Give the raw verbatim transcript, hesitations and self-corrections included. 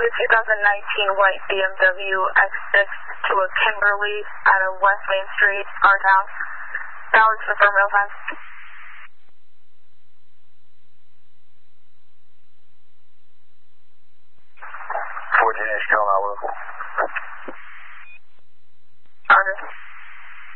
a two thousand nineteen white B M W X six to a Kimberly out of West Main Street, our town. Ballard to confirm real time. fourteen inch call out local. Roger.